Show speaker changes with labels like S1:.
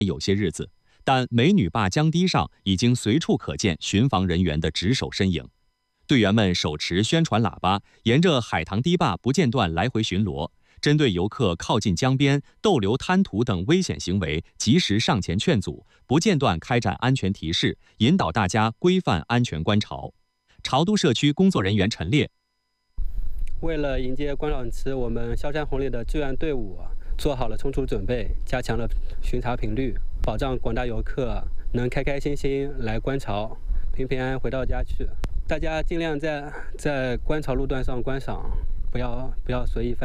S1: 有些日子，但美女坝江堤上已经随处可见巡防人员的值守身影。队员们手持宣传喇叭，沿着海棠堤坝不间断来回巡逻，针对游客靠近江边、逗留贪图等危险行为，及时上前劝阻，不间断开展安全提示，引导大家规范安全观潮。潮都社区工作人员陈烈。
S2: 为了迎接观赏期，我们萧山红里的志愿队伍做好了充足准备，加强了巡查频率，保障广大游客能开开心心来观潮，平平安安回到家去。大家尽量在观潮路段上观赏，不要随意